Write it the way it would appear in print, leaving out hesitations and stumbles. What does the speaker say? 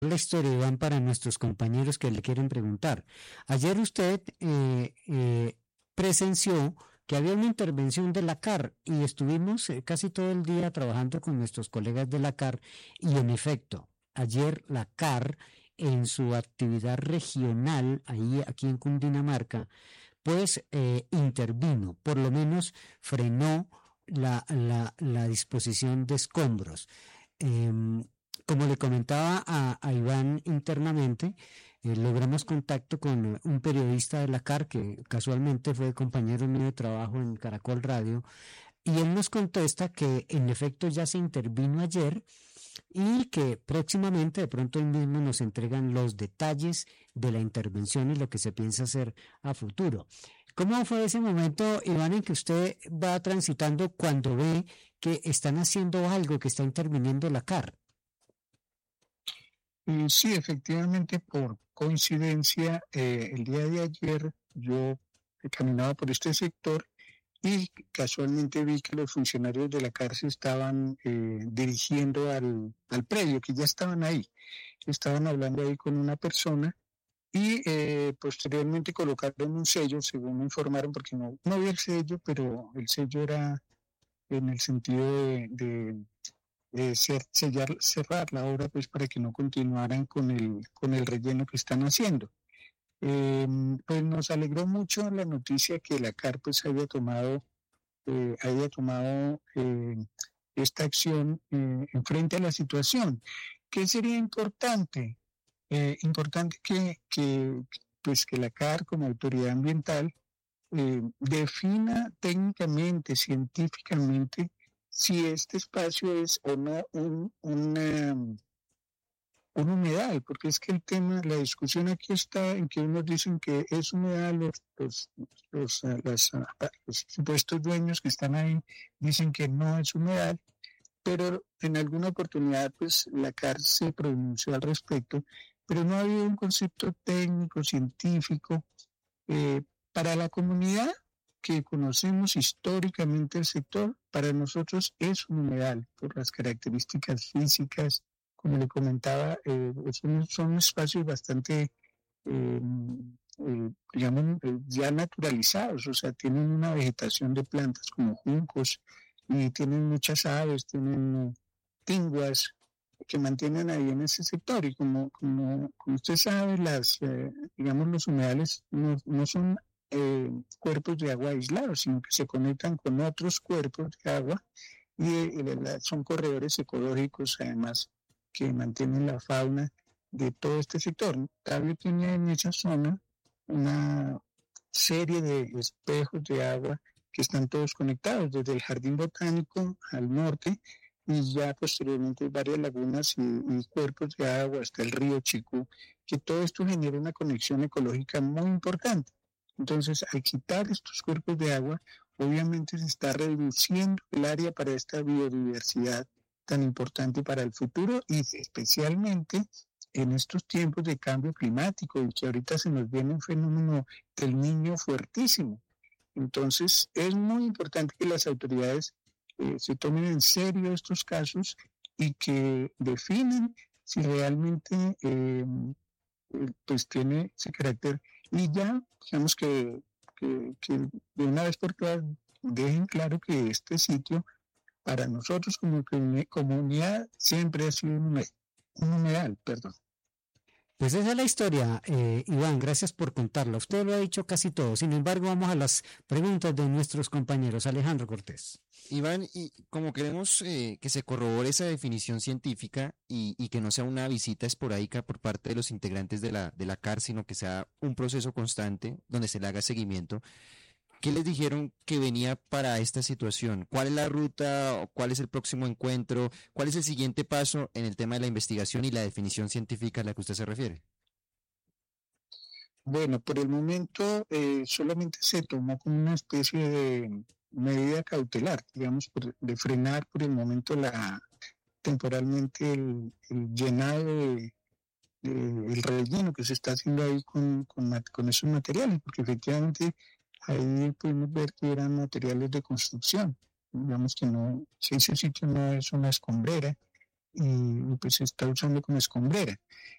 la historia, Iván, para nuestros compañeros que le quieren preguntar. Ayer usted presenció que había una intervención de la CAR y estuvimos casi todo el día trabajando con nuestros colegas de la CAR y en efecto, ayer la CAR en su actividad regional, ahí aquí en Cundinamarca, pues intervino, por lo menos frenó la disposición de escombros. Como le comentaba a Iván internamente, logramos contacto con un periodista de la CAR que casualmente fue compañero mío de trabajo en Caracol Radio y él nos contesta que en efecto ya se intervino ayer y que próximamente de pronto él mismo nos entregan los detalles de la intervención y lo que se piensa hacer a futuro. ¿Cómo fue ese momento, Iván, en que usted va transitando cuando ve que están haciendo algo, que está interviniendo la CAR? Sí, efectivamente, por coincidencia, el día de ayer yo caminaba por este sector y casualmente vi que los funcionarios de la cárcel estaban dirigiendo al predio, que ya estaban ahí. Estaban hablando ahí con una persona y posteriormente colocaron un sello, según me informaron, porque no vi el sello, pero el sello era en el sentido de cerrar la obra, pues para que no continuaran con el relleno que están haciendo. Pues nos alegró mucho la noticia que la CAR pues haya tomado esta acción en frente a la situación. ¿Qué sería importante? Importante que la CAR como autoridad ambiental defina técnicamente, científicamente, si este espacio es o no un humedal, porque es que la discusión aquí está en que unos dicen que es humedal, los supuestos dueños que están ahí dicen que no es humedal, pero en alguna oportunidad pues la CAR se pronunció al respecto, pero no ha habido un concepto técnico, científico, eh, para la comunidad que conocemos históricamente el sector. Para nosotros es un humedal por las características físicas, como le comentaba, son espacios bastante, digamos, ya naturalizados, o sea, tienen una vegetación de plantas como juncos y tienen muchas aves, tienen tinguas que mantienen ahí en ese sector. Y como usted sabe, digamos, los humedales no son cuerpos de agua aislados, sino que se conectan con otros cuerpos de agua y son corredores ecológicos, además, que mantienen la fauna de todo este sector. Tabio tiene en esa zona una serie de espejos de agua que están todos conectados, desde el jardín botánico al norte, y ya posteriormente varias lagunas y cuerpos de agua hasta el río Chicú, que todo esto genera una conexión ecológica muy importante. Entonces, al quitar estos cuerpos de agua, obviamente se está reduciendo el área para esta biodiversidad tan importante para el futuro y especialmente en estos tiempos de cambio climático y que ahorita se nos viene un fenómeno del Niño fuertísimo. Entonces, es muy importante que las autoridades se tomen en serio estos casos y que definan si realmente pues tiene ese carácter y ya, digamos que de una vez por todas dejen claro que este sitio para nosotros como comunidad siempre ha sido un humedal, perdón. Pues esa es la historia, Iván, gracias por contarla. Usted lo ha dicho casi todo. Sin embargo, vamos a las preguntas de nuestros compañeros. Alejandro Cortés. Iván, y como queremos que se corrobore esa definición científica y que no sea una visita esporádica por parte de los integrantes de la CAR, sino que sea un proceso constante donde se le haga seguimiento, ¿qué les dijeron que venía para esta situación? ¿Cuál es la ruta? ¿Cuál es el próximo encuentro? ¿Cuál es el siguiente paso en el tema de la investigación y la definición científica a la que usted se refiere? Bueno, por el momento solamente se tomó como una especie de medida cautelar, digamos, de frenar por el momento temporalmente el llenado el relleno que se está haciendo ahí con esos materiales, porque efectivamente ahí pudimos ver que eran materiales de construcción. Digamos que no, si ese sitio no es una escombrera, y pues se está usando como escombrera.